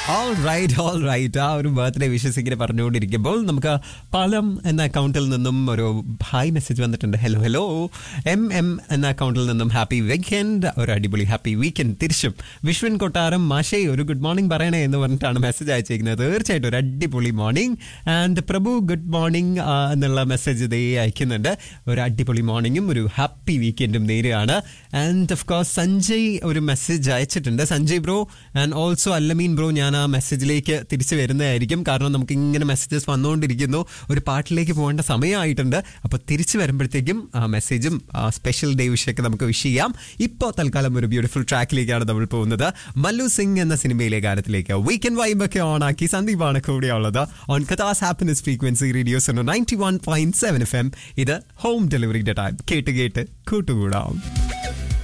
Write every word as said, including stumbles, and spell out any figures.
All right all right ആ ഒരു birthday wishes ഇങ്ങനെ പറഞ്ഞുകൊണ്ടിരിക്കുമ്പോൾ നമുക്ക് പാലം എന്ന അക്കൗണ്ടിൽ നിന്നും ഒരു ഹായ് മെസ്സേജ് വന്നിട്ടുണ്ട്. ഹലോ ഹലോ എം എം എന്ന അക്കൗണ്ടിൽ നിന്നും ഹാപ്പി വീക്കെൻഡ്, ഒരു അടിപൊളി ഹാപ്പി വീക്കെൻഡ്. തിരിച്ചും വിശ്വൻ കൊട്ടാരം മാഷേ ഒരു ഗുഡ് മോർണിംഗ് പറയണേ എന്ന് പറഞ്ഞിട്ടാണ് മെസ്സേജ് അയച്ചിരിക്കുന്നത്. തീർച്ചയായിട്ടും ഒരു അടിപൊളി morning. And Prabhu good morning എന്നുള്ള മെസ്സേജ് ഇതേ അയക്കുന്നുണ്ട്. ഒരു അടിപൊളി മോർണിംഗും ഒരു ഹാപ്പി വീക്കെൻഡും നേരെയാണ്. ആൻഡ് ഓഫ് കോഴ്സ് സഞ്ജയ് ഒരു മെസ്സേജ് അയച്ചിട്ടുണ്ട്. Sanjay bro and also Allameen bro, ഞാൻ ആ മെസ്സേജിലേക്ക് തിരിച്ചു വരുന്നതായിരിക്കും. കാരണം നമുക്ക് ഇങ്ങനെ മെസ്സേജസ് വന്നുകൊണ്ടിരിക്കുന്നു. ഒരു പാട്ടിലേക്ക് പോകേണ്ട സമയമായിട്ടുണ്ട്. അപ്പോൾ തിരിച്ചു വരുമ്പോഴത്തേക്കും ആ മെസ്സേജും സ്പെഷ്യൽ ഡേ വിഷയൊക്കെ നമുക്ക് വിഷ് ചെയ്യാം. ഇപ്പോൾ തൽക്കാലം ഒരു ബ്യൂട്ടിഫുൾ ട്രാക്കിലേക്കാണ് നമ്മൾ പോകുന്നത്. മല്ലു സിംഗ് എന്ന സിനിമയിലെ ഗാനത്തിലേക്ക്. വീക്കെൻഡ് വൈബൊക്കെ ഓൺ ആക്കി സന്ദീപാണ് കൂടെയുള്ളത് on കഥാസ് happiness frequency radios ninety one point seven F M. ഇത് ഹോം ഡെലിവറിയുടെ ടൈം. കേട്ട് കേട്ട് കൂട്ടുകൂടാം.